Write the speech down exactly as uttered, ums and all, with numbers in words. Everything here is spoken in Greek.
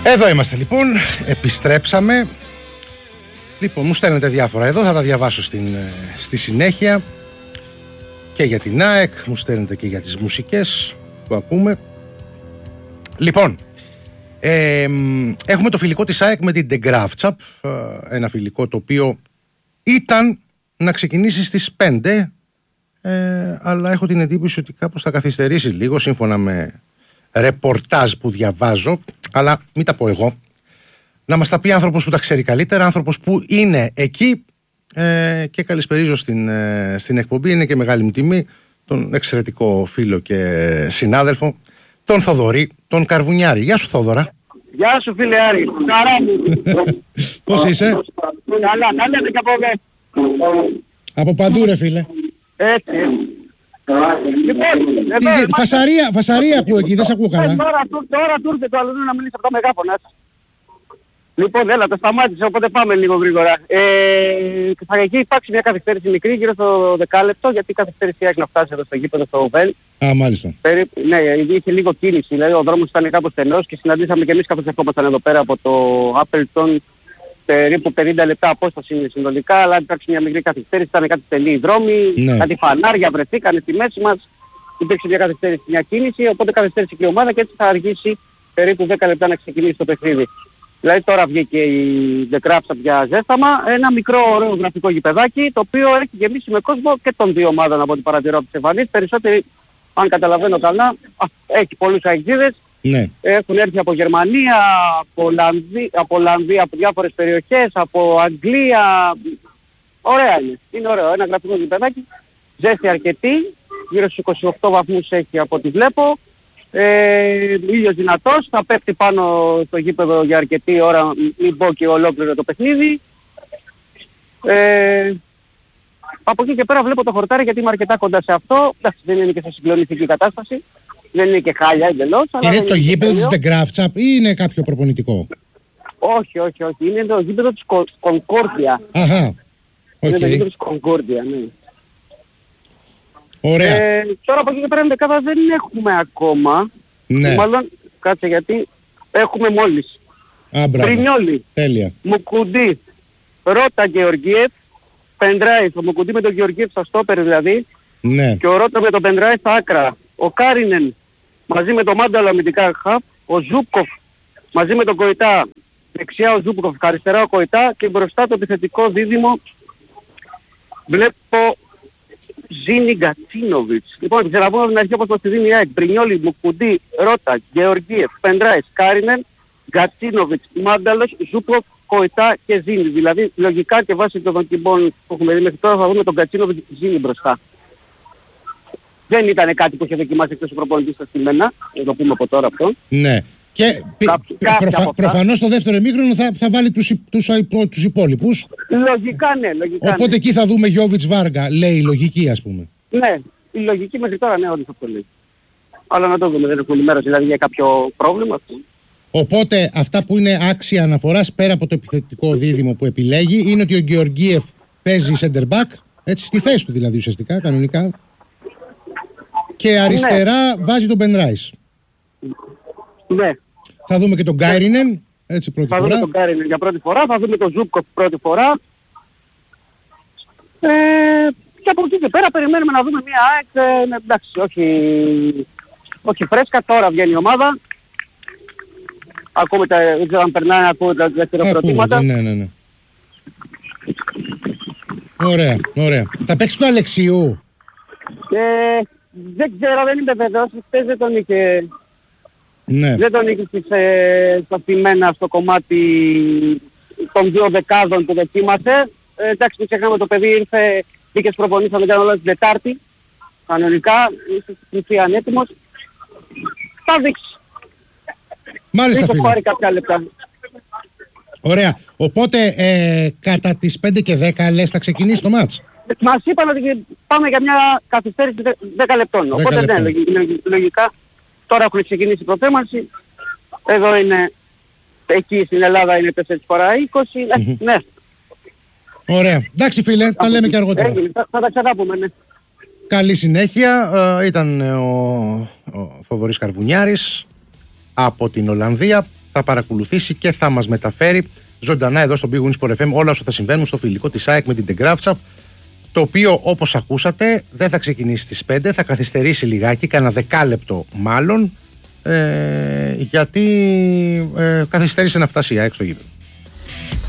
Εδώ είμαστε λοιπόν, επιστρέψαμε. Λοιπόν, μου στέλνετε διάφορα εδώ, θα τα διαβάσω στην, στη συνέχεια. Και για την ΑΕΚ, μου στέλνετε και για τις μουσικές που ακούμε. Λοιπόν, ε, έχουμε το φιλικό της ΑΕΚ με την De Graafschap. Ένα φιλικό το οποίο ήταν να ξεκινήσει στις πέντε, ε, αλλά έχω την εντύπωση ότι κάπως θα καθυστερήσει λίγο σύμφωνα με ρεπορτάζ που διαβάζω, αλλά μην τα πω εγώ. Να μας τα πει άνθρωπος που τα ξέρει καλύτερα, άνθρωπος που είναι εκεί, ε, και καλησπερίζω στην, ε, στην εκπομπή. Είναι και μεγάλη μου τιμή τον εξαιρετικό φίλο και συνάδελφο, τον Θοδωρή, τον Καρβουνιάρη. Γεια σου, Θόδωρα. Γεια σου, φίλε Άρη. Χαρά μου. Πώς είσαι? Καλά, καλά και από εδώ. Από παντού ρε φίλε. Έτσι. Λοιπόν, Τι, εδώ, φασαρία, φασαρία ακούω εκεί, δεν σε ακούω καλά. Τώρα, τώρα του ήρθε το άλλο να μιλήσει από τα μεγάφωνα. Λοιπόν, έλα, το σταμάτησε, οπότε πάμε λίγο γρήγορα. Ε, θα εκεί υπάρξει μια καθυστέρηση μικρή, γύρω στο δεκάλεπτο, γιατί η καθυστέρηση έχει να φτάσει εδώ στο γήπεδο στο Βέλ. Α, μάλιστα. Περί, ναι, είχε λίγο κίνηση, δηλαδή ο δρόμος ήταν κάπως στενός και συναντήσαμε και εμείς καθώς ερχόμασταν εδώ πέρα από το Άπελτον. Περίπου πενήντα λεπτά απόσταση είναι συνολικά, αλλά υπήρξε μια μικρή καθυστέρηση, ήταν κάτι στενοί οι δρόμοι, ναι. Κάτι φανάρια βρεθήκαν στη μέση μας, υπήρξε μια καθυστέρηση, μια κίνηση, οπότε καθυστέρησε και η ομάδα και έτσι θα αργήσει περίπου δέκα λεπτά να ξεκινήσει το παιχνίδι. Δηλαδή τώρα βγήκε η De Graafschap για ζέσταμα, ένα μικρό ωραίο γραφικό γηπεδάκι, το οποίο έχει γεμίσει με κόσμο και των δύο ομάδων από ό,τι παρατηρώ από τις εμφανίσεις. Περισσότεροι, αν καταλαβαίνω καλά, α, έχει πολλούς αεξίδες. Ναι. Έχουν έρθει από Γερμανία, από Ολλανδία, από, Ολλανδία, από διάφορες περιοχές, από Αγγλία. Ωραία είναι. Είναι ωραίο. Ένα γραφικό γηπεδάκι. Ζέστη αρκετή. Γύρω στους είκοσι οκτώ βαθμούς έχει από ό,τι βλέπω. Ε, ήλιος δυνατός. Θα πέφτει πάνω στο γήπεδο για αρκετή ώρα. Μην πω και ολόκληρο το παιχνίδι. Ε, από εκεί και πέρα βλέπω το χορτάρι γιατί είμαι αρκετά κοντά σε αυτό. Εντάξει, δεν είναι και σε συγκλονιστική κατάσταση. Δεν είναι και χάλια εντελώς. Είναι το γήπεδο της De Graafschap ή είναι κάποιο προπονητικό? Όχι, όχι, όχι. Είναι το γήπεδο της Κονκόρδια. Αχα. Okay. Είναι το γήπεδο της Κονκόρδια, ναι. Ωραία. Ε, τώρα από εκεί και πέρα εντεκάδα δεν έχουμε ακόμα. Ναι. Μάλλον, κάτσε γιατί έχουμε μόλις. Α, μπράβο. Πρινιόλι. Τέλεια. Μουκουντή. Ρώτα Γεωργίεφ. Πεντράιφ. Ο Μουκουντή με τον Γεωργίεφ στα στόπερ δηλαδή. Ναι. Και ο Ρώτα με τον Πεντράιφ στα άκρα. Ο Κάρινεν μαζί με τον Μάνταλο αμυντικά χαπ, ο Ζούπκοφ μαζί με τον Κοϊτά, δεξιά ο Ζούπκοφ, αριστερά ο Κοϊτά και μπροστά το επιθετικό δίδυμο βλέπω Ζίνι Γκατσίνοβιτς. Λοιπόν, θα ξαναπούμε από την αρχή όπως το στη δίνει η ΑΕΚ. Μπρινιόλι, Μουκουντή, Ρώτα, Γεωργίεφ, Πεντράις, Κάρινεν, Γκατσίνοβιτς, Μάνταλος, Ζούπκοφ, Κοϊτά και Ζίνι. Δηλαδή λογικά και βάσει των δοκιμών που έχουμε δει μέχρι τώρα θα δούμε τον Γκατσίνοβιτς Ζίνι μπροστά. Δεν ήταν κάτι που είχε δοκιμάσει εκτός ο προπονητής στα στημένα, να το πούμε από τώρα αυτό. Ναι. Και Κάποι, προφα... προφανώς το δεύτερο ημίχρονο θα, θα βάλει τους, τους, τους υπόλοιπους. Λογικά ναι, λογικά. Οπότε ναι. Εκεί θα δούμε Γιώβιτς Βάργα, λέει η λογική ας πούμε. Ναι, η λογική μέχρι τώρα ναι, όλοι θα το λέει. Αλλά να το δούμε, δεν έχουμε ενημέρωση δηλαδή για κάποιο πρόβλημα. Οπότε αυτά που είναι άξια αναφοράς πέρα από το επιθετικό δίδυμο που επιλέγει είναι ότι ο Γεωργίεφ παίζει center back, έτσι στη θέση του δηλαδή ουσιαστικά, κανονικά. Και αριστερά ναι. Βάζει τον Πενράις. Ναι. Θα δούμε και τον Γκάιρινεν, έτσι πρώτη θα φορά. Θα δούμε τον Γκάιρινεν για πρώτη φορά, θα δούμε τον Ζούπκοφ πρώτη φορά. Ε, και από εκεί και πέρα περιμένουμε να δούμε μια ΑΕΚ, ε, εντάξει, όχι, όχι φρέσκα, τώρα βγαίνει η ομάδα. Ακούμε τα, δεν ξέρω αν περνάει, ακούω τα δεύτερα ερωτήματα. Ναι, ναι, ναι. Ωραία, ωραία. Θα παίξει το Αλεξιού. Ε, δεν ξέρω, δεν είμαι βέβαιος, χθες δεν τον είχε, ναι. δεν τον είχε στις, ε, στα στημένα στο κομμάτι των δύο δεκάδων που δοκίμασε. Ε, εντάξει, μην ξεχνάμε το παιδί ήρθε, μπήκε στις προπονήσεις, αν δεν κάνω λάθος, την Τετάρτη, κανονικά, είσαι στην πληθεία ανέτοιμος. Θα δείξει. Μάλιστα, φίλε. Πάρει κάποια λεπτά. Ωραία. Οπότε, ε, κατά τις πέντε και δέκα λες θα ξεκινήσει το μάτς. Μας είπαν ότι πάμε για μια καθυστέρηση δέκα λεπτών. Οπότε ναι, λογικά τώρα έχουν ξεκινήσει η προθέμανση. Εδώ είναι, εκεί στην Ελλάδα είναι τέσσερα παρά είκοσι. Mm-hmm. Ναι. Ωραία. Εντάξει φίλε, τα λέμε και αργότερα. Έγινε, θα, θα τα ξαναπούμε, ναι. Καλή συνέχεια. Ε, ήταν ο, ο Θοδωρής Καρβουνιάρης από την Ολλανδία. θα παρακολουθήσει και θα μας μεταφέρει ζωντανά εδώ στο Big Win Sport εφ εμ όλα όσα θα συμβαίνουν στο φιλικό της ΑΕΚ με την Τεγκράφτσα, το οποίο όπως ακούσατε δεν θα ξεκινήσει στις πέντε, θα καθυστερήσει λιγάκι, κάνα δεκάλεπτο μάλλον, ε, γιατί ε, καθυστέρησε να φτάσει η ΑΕΚ στο γήπεδο.